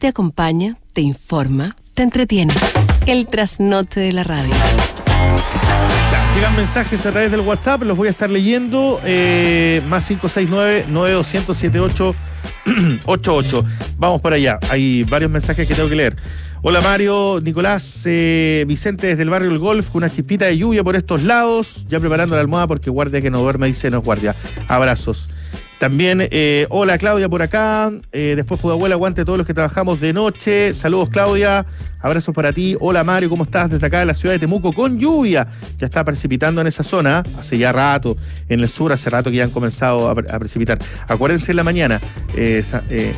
te acompaña, te informa, te entretiene. El trasnoche de la radio. Ya, llegan mensajes a través del WhatsApp, los voy a estar leyendo. Más 569-9278-88. Vamos por allá. Hay varios mensajes que tengo que leer. Hola Mario, Nicolás, Vicente desde el barrio El Golf, con una chispita de lluvia por estos lados, ya preparando la almohada porque guardia que no duerme, dice no es guardia. Abrazos. También, hola Claudia por acá, después Pudahuela, aguante a todos los que trabajamos de noche. Saludos Claudia, abrazos para ti. Hola Mario, ¿cómo estás? Desde acá de la ciudad de Temuco con lluvia. Ya está precipitando en esa zona, hace ya rato, en el sur hace rato que ya han comenzado a precipitar. Acuérdense en la mañana,